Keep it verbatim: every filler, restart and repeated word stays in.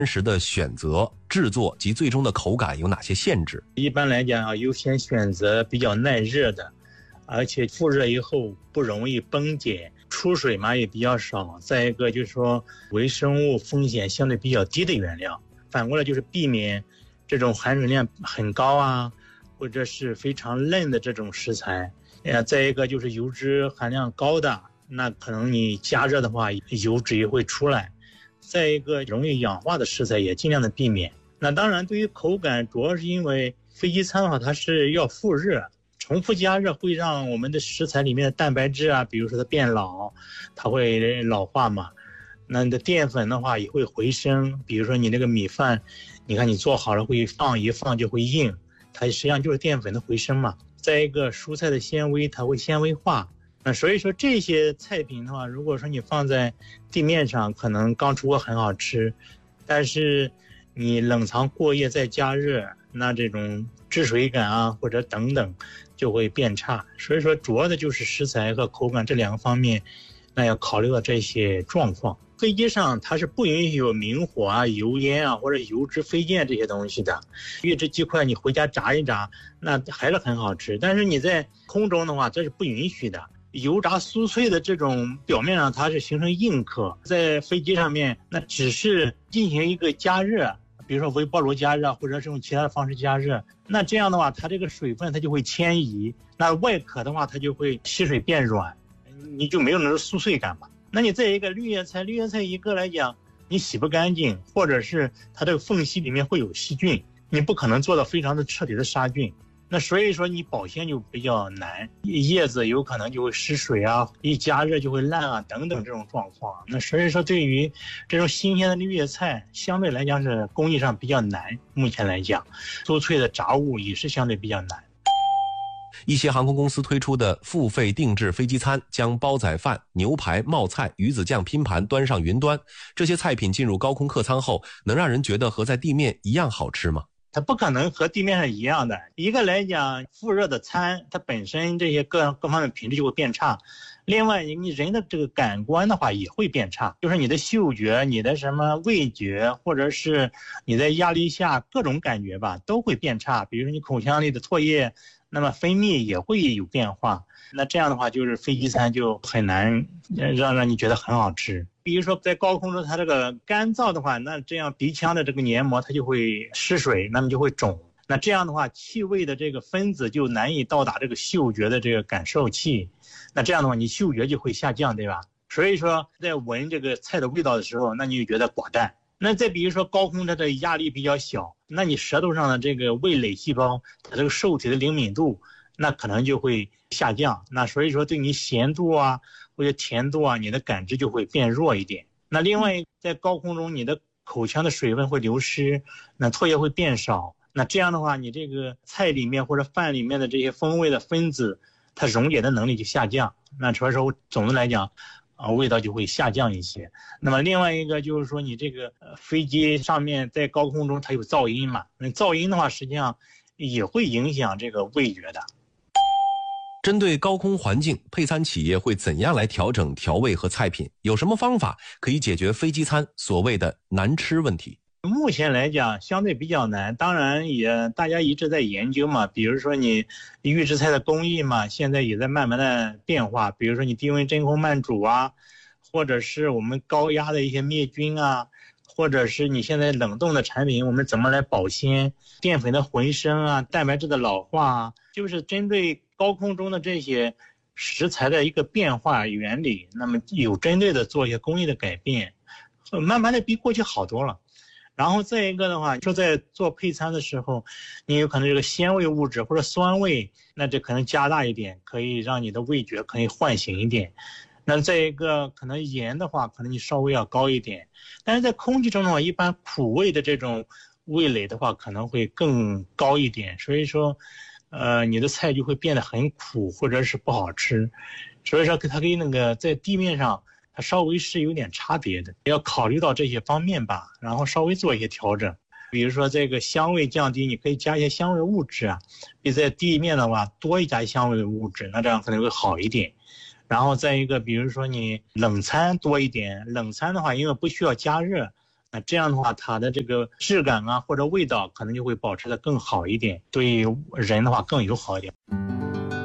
时的选择、制作及最终的口感有哪些限制？ 一般来讲啊，优先选择比较耐热的，而且复热以后不容易崩解，出水嘛也比较少。再一个就是说微生物风险相对比较低的原料。反过来就是避免这种含水量很高啊，或者是非常嫩的这种食材。呃，再一个就是油脂含量高的，那可能你加热的话油脂也会出来。再一个容易氧化的食材也尽量的避免。那当然对于口感，主要是因为飞机餐的话它是要复热，重复加热会让我们的食材里面的蛋白质啊，比如说它变老，它会老化嘛。那你的淀粉的话也会回升，比如说你那个米饭，你看你做好了会放一放就会硬，它实际上就是淀粉的回升嘛。再一个蔬菜的纤维它会纤维化。那所以说这些菜品的话，如果说你放在地面上，可能刚出锅很好吃，但是你冷藏过夜再加热，那这种汁水感啊或者等等就会变差。所以说主要的就是食材和口感这两个方面，那要考虑到这些状况。飞机上它是不允许有明火啊、油烟啊或者油脂飞溅这些东西的。预制鸡块你回家炸一炸，那还是很好吃，但是你在空中的话这是不允许的。油炸酥脆的这种表面上它是形成硬壳，在飞机上面那只是进行一个加热，比如说微波炉加热或者是用其他的方式加热，那这样的话它这个水分它就会迁移，那外壳的话它就会吸水变软，你就没有那种酥脆感嘛。那你再一个绿叶菜，绿叶菜一个来讲你洗不干净，或者是它这个缝隙里面会有细菌，你不可能做到非常的彻底的杀菌，那所以说你保鲜就比较难，叶子有可能就会失水啊，一加热就会烂啊等等这种状况。那所以说对于这种新鲜的绿叶菜相对来讲是工艺上比较难，目前来讲酥脆的炸物也是相对比较难。 一些航空公司推出的付费定制飞机餐，将煲仔饭、牛排、冒菜、鱼子酱拼盘端上云端，这些菜品进入高空客舱后，能让人觉得和在地面一样好吃吗？ 它不可能和地面上一样的。一个来讲，复热的餐它本身这些各各方面品质就会变差，另外你人的这个感官的话也会变差，就是你的嗅觉、你的什么味觉，或者是你在压力下各种感觉吧都会变差。比如说你口腔里的唾液那么分泌也会有变化，那这样的话就是飞机餐就很难让让你觉得很好吃。比如说在高空中它这个干燥的话，那这样鼻腔的这个黏膜它就会失水，那么就会肿，那这样的话气味的这个分子就难以到达这个嗅觉的这个感受器，那这样的话你嗅觉就会下降，对吧？所以说在闻这个菜的味道的时候，那你就觉得寡淡。那再比如说高空它的压力比较小，那你舌头上的这个味蕾细胞它这个受体的灵敏度那可能就会下降，那所以说对你咸度啊或者甜度啊你的感知就会变弱一点。那另外在高空中你的口腔的水分会流失，那唾液会变少，那这样的话你这个菜里面或者饭里面的这些风味的分子它溶解的能力就下降，那所以说总的来讲啊，味道就会下降一些。那么另外一个就是说你这个飞机上面在高空中它有噪音嘛，那噪音的话实际上也会影响这个味觉的。 针对高空环境，配餐企业会怎样来调整调味和菜品？有什么方法可以解决飞机餐所谓的难吃问题？ 目前来讲相对比较难，当然也大家一直在研究嘛，比如说你预制菜的工艺嘛，现在也在慢慢的变化，比如说你低温真空慢煮啊，或者是我们高压的一些灭菌啊，或者是你现在冷冻的产品我们怎么来保鲜，淀粉的回升啊，蛋白质的老化啊，就是针对高空中的这些食材的一个变化原理，那么有针对的做一些工艺的改变，慢慢的比过去好多了。然后再一个的话，说在做配餐的时候，你有可能这个鲜味物质或者酸味，那这可能加大一点，可以让你的味觉可以唤醒一点。那再一个可能盐的话，可能你稍微要高一点。但是在空气中的话，一般苦味的这种味蕾的话可能会更高一点，所以说呃，你的菜就会变得很苦或者是不好吃。所以说它跟那个在地面上它稍微是有点差别的，要考虑到这些方面吧，然后稍微做一些调整。比如说这个香味降低，你可以加一些香味物质啊，比在地面的话多一加香味物质，那这样可能会好一点。然后再一个比如说你冷餐多一点，冷餐的话因为不需要加热， 那这样的话，它的这个质感啊或者味道可能就会保持的更好一点，对人的话更友好一点。